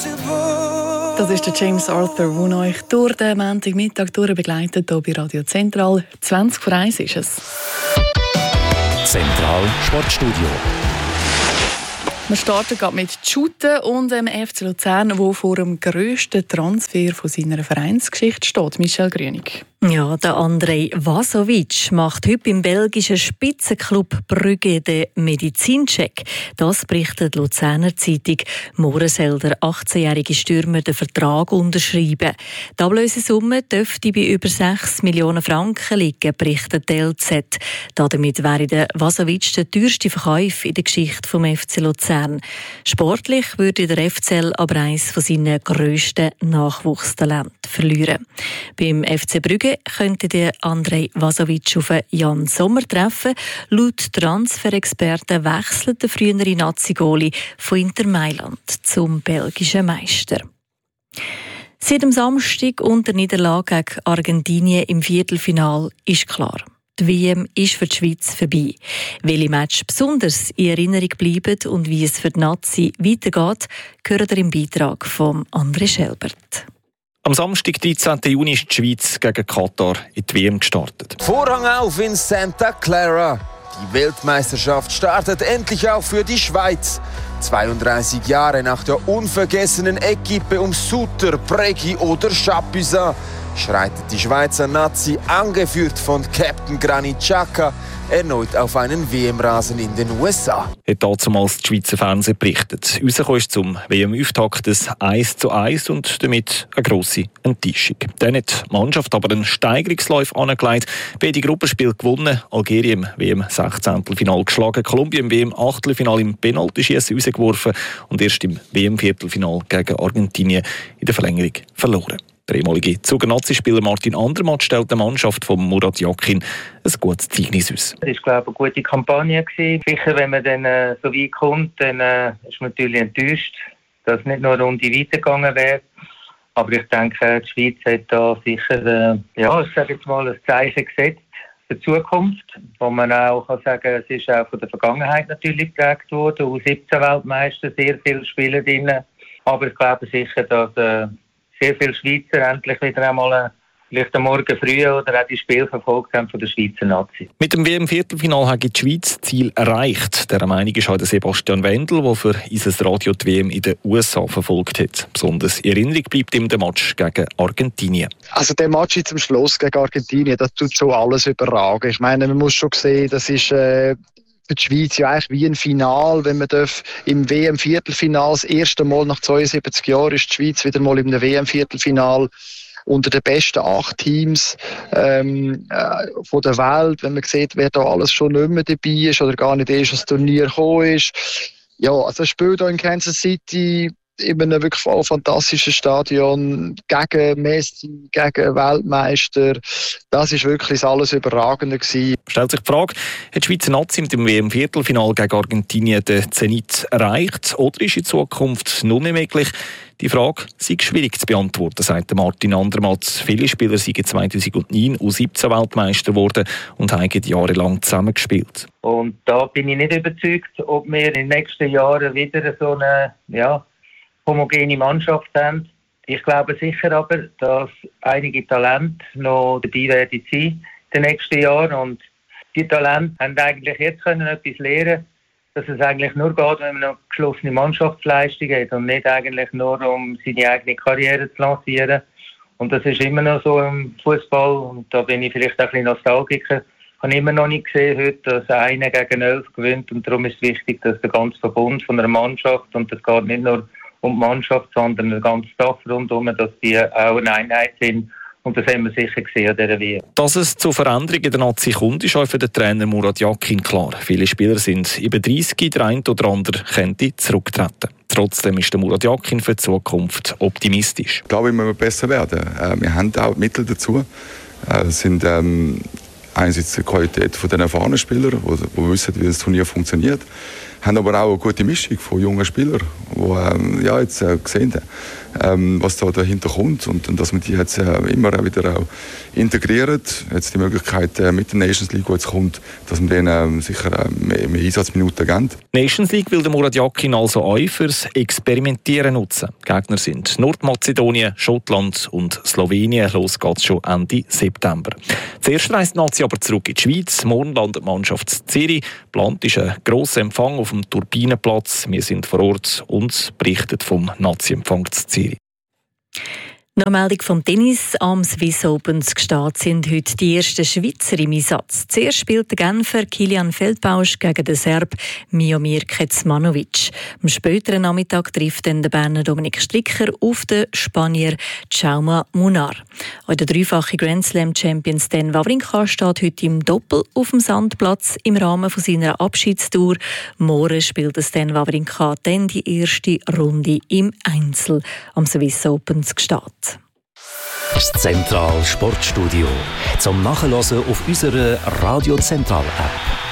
Das ist der James Arthur, der euch durch den Montagmittag begleitet, hier bei Radio Zentral. 20:01 ist es. Zentral Sportstudio. Wir starten gerade mit Shooten und dem FC Luzern, der vor dem grössten Transfer von seiner Vereinsgeschichte steht. Michel Grünig. Ja, der Andrej Vasovic macht heute im belgischen Spitzenklub Brügge den Medizincheck. Das berichtet die Luzerner Zeitung. Morgen soll der 18-jährige Stürmer den Vertrag unterschreiben. Die Ablösesumme dürfte bei über 6 Millionen Franken liegen, berichtet die LZ. Damit wäre der Vasovic der teuerste Verkauf in der Geschichte vom FC Luzern. Sportlich würde der FCL aber eines von seinen grössten Nachwuchstalenten verlieren. Beim FC Brügge könnte der Andrej Vasovic auf Jan Sommer treffen. Laut Transferexperten wechselt der frühere Nazi-Goalie von Inter Mailand zum belgischen Meister. Seit dem Samstag und der Niederlage gegen Argentinien im Viertelfinal ist klar: die WM ist für die Schweiz vorbei. Welche Match besonders in Erinnerung bleiben und wie es für die Nazi weitergeht, hört ihr im Beitrag von André Schelbert. Am Samstag, 13. Juni, ist die Schweiz gegen Katar in die WM gestartet. Vorhang auf in Santa Clara. Die Weltmeisterschaft startet endlich auch für die Schweiz. 32 Jahre nach der unvergessenen Equipe um Sutter, Preggi oder Chapuisat schreitet die Schweizer Nazi, angeführt von Captain Granit Xhaka, erneut auf einen WM-Rasen in den USA. Hat damals die Schweizer Fernsehen berichtet. Rausgekommen ist zum WM-Auftakt ein 1:1 und damit eine grosse Enttäuschung. Dann hat die Mannschaft aber einen Steigerungslauf angelegt, beide Gruppenspiele gewonnen, Algerien im WM-16-Finale geschlagen, Kolumbien im WM-Achtelfinale im Penaltyschiessen rausgeworfen und erst im WM-Viertelfinale gegen Argentinien in der Verlängerung verloren. Der ehemalige Zuger-Nazi-Spieler Martin Andermatt stellt der Mannschaft von Murat Yakin ein gutes Zeugnis aus. Es war, glaube ich, eine gute Kampagne. Sicher, wenn man dann so weit kommt, dann ist man natürlich enttäuscht, dass es nicht nur eine Runde weitergegangen wäre. Aber ich denke, die Schweiz hat da sicher ich sage jetzt mal, ein Zeichen gesetzt für die Zukunft, wo man auch kann sagen, es ist auch von der Vergangenheit natürlich geprägt worden. U17-Weltmeister, sehr viele Spieler drin. Aber ich glaube sicher, dass sehr viele Schweizer endlich wieder einmal vielleicht am Morgen früh oder auch die Spiele verfolgt haben von der Schweizer Nazi. Mit dem WM-Viertelfinale hat die Schweiz das Ziel erreicht. Dieser Meinung ist auch der Sebastian Wendel, der für unser Radio die WM in den USA verfolgt hat. Besonders in Erinnerung bleibt ihm der Match gegen Argentinien. Also der Match zum Schluss gegen Argentinien, das tut schon alles überragen. Ich meine, man muss schon sehen, das ist für die Schweiz ja eigentlich wie ein Final, wenn man im WM-Viertelfinal das erste Mal nach 72 Jahren ist die Schweiz wieder mal im WM-Viertelfinal unter den besten 8 Teams von der Welt, wenn man sieht, wer da alles schon nicht mehr dabei ist oder gar nicht erst das Turnier gekommen ist. Ja, also das Spiel hier in Kansas City in einem wirklich voll fantastischen Stadion gegen Messi, gegen Weltmeister. Das ist wirklich das alles Überragende gewesen. Stellt sich die Frage, hat die Schweizer Nazi mit dem WM-Viertelfinal gegen Argentinien den Zenit erreicht oder ist in Zukunft noch nicht möglich? Die Frage sei schwierig zu beantworten, sagt Martin Andermatt. Viele Spieler sind 2009 U17-Weltmeister geworden und haben jahrelang zusammengespielt. Und da bin ich nicht überzeugt, ob wir in den nächsten Jahren wieder so eine homogene Mannschaft haben. Ich glaube sicher aber, dass einige Talente noch dabei werden sein in den nächsten Jahren. Und die Talente haben eigentlich jetzt etwas lernen, dass es eigentlich nur geht, wenn man eine geschlossene Mannschaftsleistung hat und nicht eigentlich nur um seine eigene Karriere zu lancieren. Und das ist immer noch so im Fußball. Und da bin ich vielleicht auch ein bisschen Nostalgiker. Ich habe immer noch nicht gesehen heute, dass einer gegen 11 gewinnt. Und darum ist es wichtig, dass der ganze Verbund von einer Mannschaft, und das geht nicht nur um die Mannschaft, sondern der ganze Staff rundherum, dass die auch eine Einheit sind. Und das haben wir sicher gesehen an dieser WM. Dass es zu Veränderungen in der Nazi kommt, ist auch für den Trainer Murat Yakin klar. Viele Spieler sind über 30, der eine oder andere könnte zurücktreten. Trotzdem ist der Murat Yakin für die Zukunft optimistisch. Ich glaube, wir müssen besser werden. Wir haben auch Mittel dazu. Es sind einerseits die Qualität der erfahrenen Spieler, die wissen, wie das Turnier funktioniert. haben aber auch eine gute Mischung von jungen Spielern, die jetzt gesehen haben, was da dahinter kommt und dass man die jetzt immer wieder auch integriert. Jetzt die Möglichkeit mit der Nations League, die jetzt kommt, dass man denen sicher mehr Einsatzminuten gibt. Nations League will der Murat Yakin also auch fürs Experimentieren nutzen. Gegner sind Nordmazedonien, Schottland und Slowenien. Los geht's schon Ende September. Zuerst reist die Nazi aber zurück in die Schweiz. Morgen landet die Mannschaft in Zürich. Geplant ist ein grosser Empfang auf dem Turbinenplatz. Wir sind vor Ort und berichten vom Nazi-Empfang in Zürich. Nach Meldung vom Tennis am Swiss Open gestartet sind heute die ersten Schweizer im Einsatz. Zuerst spielt der Genfer Kilian Feldbausch gegen den Serb Miomir Kecmanovic. Am späteren Nachmittag trifft dann der Berner Dominik Stricker auf den Spanier Jaume Munar. Auch der dreifache Grand Slam Champion Stan Wawrinka steht heute im Doppel auf dem Sandplatz im Rahmen von seiner Abschiedstour. Morgen spielt Stan Wawrinka dann die erste Runde im Einzel am Swiss Open gestartet. Das Zentral Sportstudio zum Nachhören auf unserer Radio Zentral App.